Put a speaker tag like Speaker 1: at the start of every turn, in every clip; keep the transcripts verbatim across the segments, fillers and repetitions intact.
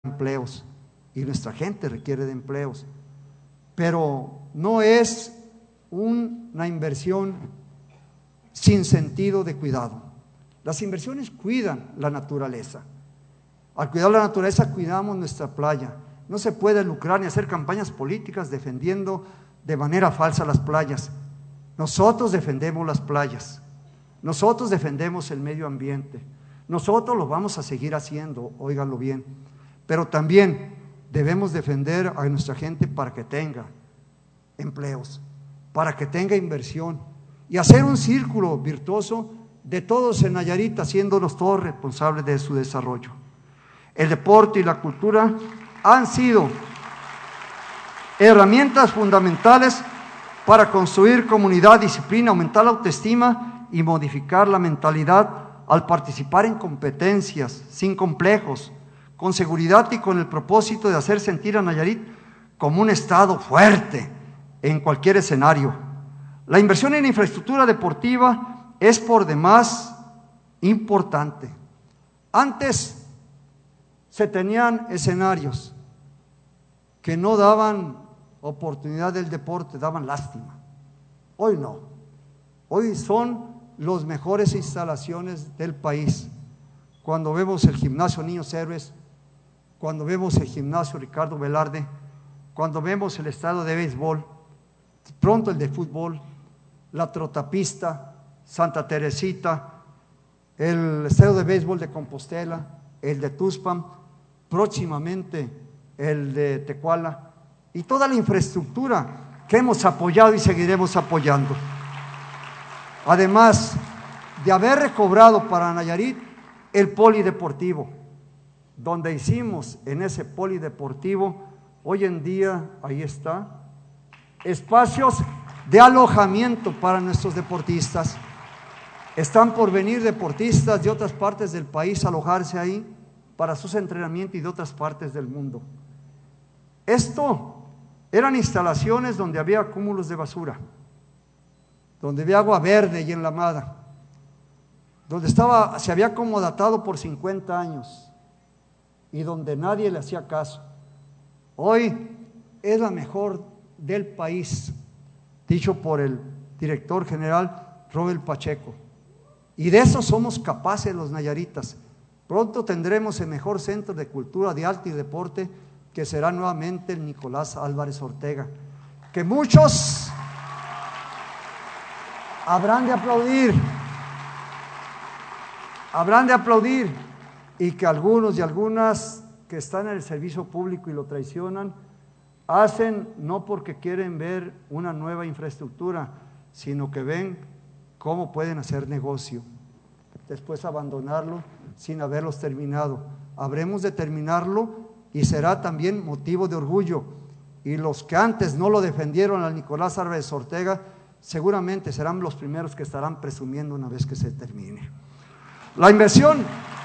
Speaker 1: empleos y nuestra gente requiere de empleos, pero no es un, una inversión sin sentido de cuidado. Las inversiones cuidan la naturaleza. Al cuidar la naturaleza cuidamos nuestra playa. No se puede lucrar ni hacer campañas políticas defendiendo de manera falsa las playas. Nosotros defendemos las playas, nosotros defendemos el medio ambiente, nosotros lo vamos a seguir haciendo, óiganlo bien, pero también debemos defender a nuestra gente para que tenga empleos, para que tenga inversión y hacer un círculo virtuoso de todos en Nayarit, haciéndonos todos responsables de su desarrollo. El deporte y la cultura han sido herramientas fundamentales para construir comunidad, disciplina, aumentar la autoestima y modificar la mentalidad al participar en competencias sin complejos, con seguridad y con el propósito de hacer sentir a Nayarit como un estado fuerte en cualquier escenario. La inversión en infraestructura deportiva es por demás importante. Antes se tenían escenarios que no daban oportunidad del deporte, daban lástima. Hoy no. Hoy son las mejores instalaciones del país. Cuando vemos el gimnasio Niños Héroes, cuando vemos el gimnasio Ricardo Velarde, cuando vemos el estadio de béisbol, pronto el de fútbol, la trotapista, Santa Teresita, el estadio de béisbol de Compostela, el de Tuxpan, próximamente el de Tecuala, y toda la infraestructura que hemos apoyado y seguiremos apoyando. Además de haber recobrado para Nayarit el polideportivo, donde hicimos en ese polideportivo, hoy en día ahí está, espacios de alojamiento para nuestros deportistas. Están por venir deportistas de otras partes del país a alojarse ahí para sus entrenamientos y de otras partes del mundo. Esto eran instalaciones donde había cúmulos de basura, donde había agua verde y enlamada, donde estaba, se había acomodatado por cincuenta años y donde nadie le hacía caso. Hoy es la mejor del país, dicho por el director general Robert Pacheco, y de eso somos capaces los nayaritas. Pronto tendremos el mejor centro de cultura, de arte y deporte, que será nuevamente el Nicolás Álvarez Ortega, que muchos habrán de aplaudir, habrán de aplaudir, y que algunos y algunas que están en el servicio público y lo traicionan, hacen no porque quieren ver una nueva infraestructura, sino que ven cómo pueden hacer negocio, después abandonarlo sin haberlos terminado. Habremos de terminarlo y será también motivo de orgullo, y los que antes no lo defendieron al Nicolás Álvarez Ortega seguramente serán los primeros que estarán presumiendo una vez que se termine. La inversión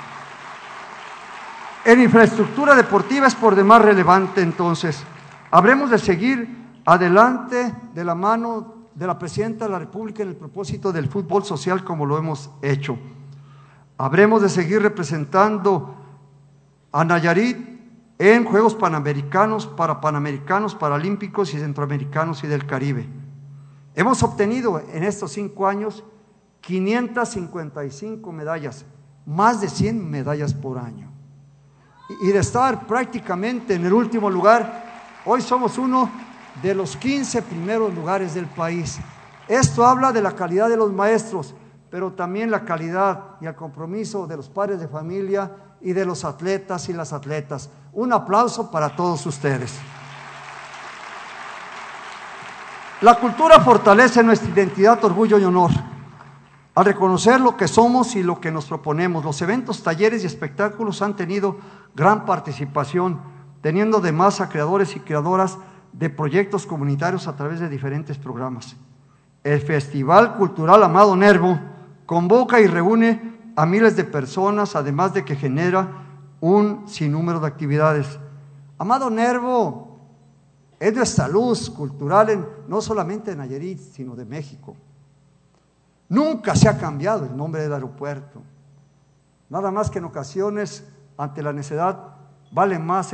Speaker 1: en infraestructura deportiva es por demás relevante. Entonces habremos de seguir adelante de la mano de la Presidenta de la República en el propósito del fútbol social, como lo hemos hecho. Habremos de seguir representando a Nayarit en Juegos Panamericanos, para Panamericanos, Paralímpicos y Centroamericanos y del Caribe. Hemos obtenido en estos cinco años quinientas cincuenta y cinco medallas, más de cien medallas por año. Y de estar prácticamente en el último lugar, hoy somos uno de los quince primeros lugares del país. Esto habla de la calidad de los maestros, pero también la calidad y el compromiso de los padres de familia y de los atletas y las atletas. Un aplauso para todos ustedes. La cultura fortalece nuestra identidad, orgullo y honor. Al reconocer lo que somos y lo que nos proponemos, los eventos, talleres y espectáculos han tenido gran participación, teniendo además a creadores y creadoras de proyectos comunitarios a través de diferentes programas. El Festival Cultural Amado Nervo convoca y reúne a miles de personas, además de que genera un sinnúmero de actividades. Amado Nervo es nuestra luz cultural, en, no solamente de Nayarit, sino de México. Nunca se ha cambiado el nombre del aeropuerto, nada más que en ocasiones, ante la necedad, vale más